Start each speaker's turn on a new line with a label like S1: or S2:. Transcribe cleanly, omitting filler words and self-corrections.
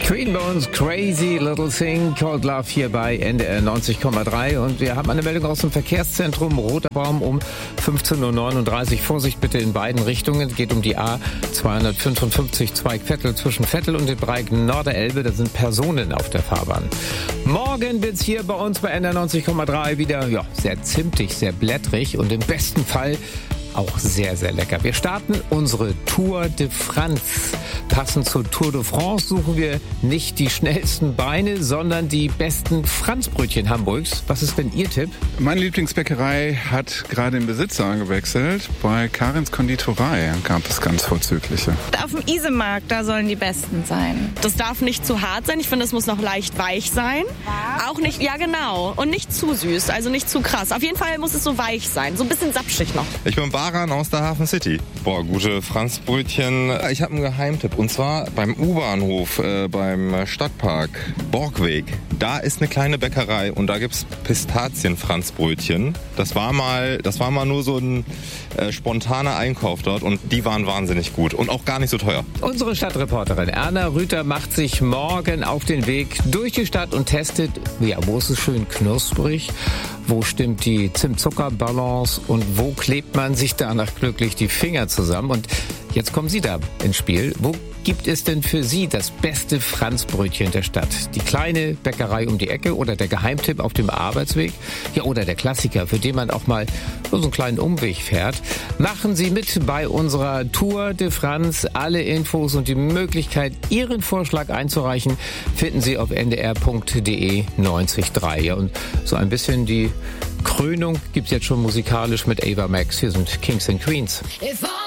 S1: Queen bei uns, Crazy Little Thing Called Love hier bei NDR 90,3 und wir haben eine Meldung aus dem Verkehrszentrum Roter Baum um 15:39 Uhr. Vorsicht bitte in beiden Richtungen. Es geht um die A255 Zweig-Vettel zwischen Vettel und dem Bereich Norderelbe. Da sind Personen auf der Fahrbahn. Morgen wird's hier bei uns bei NDR 90,3 wieder sehr zimtig, sehr blättrig und im besten Fall auch sehr, sehr lecker. Wir starten unsere Tour de France. Passend zur Tour de France suchen wir nicht die schnellsten Beine, sondern die besten Franzbrötchen Hamburgs. Was ist denn Ihr Tipp?
S2: Meine Lieblingsbäckerei hat gerade den Besitzer gewechselt. Bei Karins Konditorei gab es ganz vorzügliche.
S3: Auf dem Isemarkt, da sollen die besten sein. Das darf nicht zu hart sein. Ich finde, es muss noch leicht weich sein. Auch nicht, ja genau. Und nicht zu süß, also nicht zu krass. Auf jeden Fall muss es so weich sein. So ein bisschen sapschig noch.
S4: Ich bin Baran aus der Hafen City. Gute Franzbrötchen. Ich habe einen Geheimtipp. Und zwar beim U-Bahnhof, beim Stadtpark Borgweg. Da ist eine kleine Bäckerei und da gibt's Pistazienfranzbrötchen. Das war mal nur so ein spontaner Einkauf dort und die waren wahnsinnig gut und auch gar nicht so teuer.
S1: Unsere Stadtreporterin Erna Rüther macht sich morgen auf den Weg durch die Stadt und testet, wo ist es schön knusprig, wo stimmt die Zimt-Zucker-Balance und wo klebt man sich danach glücklich die Finger zusammen. Und jetzt kommen Sie da ins Spiel. Wo gibt es denn für Sie das beste Franzbrötchen der Stadt? Die kleine Bäckerei um die Ecke oder der Geheimtipp auf dem Arbeitsweg? Ja, oder der Klassiker, für den man auch mal so einen kleinen Umweg fährt? Machen Sie mit bei unserer Tour de France. Alle Infos und die Möglichkeit, Ihren Vorschlag einzureichen, finden Sie auf ndr.de 90.3. Ja, und so ein bisschen die Krönung gibt's jetzt schon musikalisch mit Ava Max. Hier sind Kings and Queens.